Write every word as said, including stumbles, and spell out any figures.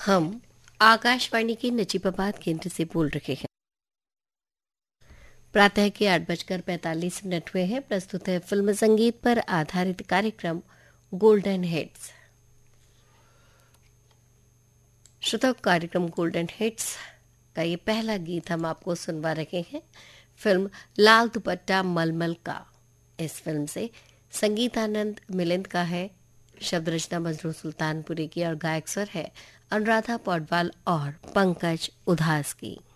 हम आकाशवाणी के नजीबाबाद केंद्र से बोल रहे हैं। प्रातः के आठ बजकर पैंतालीस मिनट हुए हैं। प्रस्तुत है फिल्म संगीत पर आधारित कार्यक्रम गोल्डन हिट्स। श्रोताओ, कार्यक्रम गोल्डन हिट्स का ये पहला गीत हम आपको सुनवा रहे हैं फिल्म लाल दुपट्टा मलमल का। इस फिल्म से संगीतानंद मिलिंद का है, शब्द रचना मजरू सुल्तानपुरी की और गायक स्वर है अनुराधा पौडवाल और पंकज उधास की।